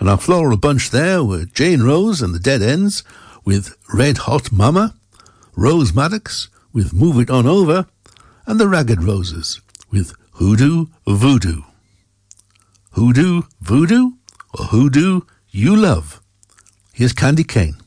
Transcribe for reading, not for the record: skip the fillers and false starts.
And our floral bunch there were Jane Rose and the Dead Ends with Red Hot Mama, Rose Maddox with Move It On Over, and the Ragged Roses with Hoodoo Voodoo. Hoodoo Voodoo or Hoodoo You Love? Here's Candy Cane.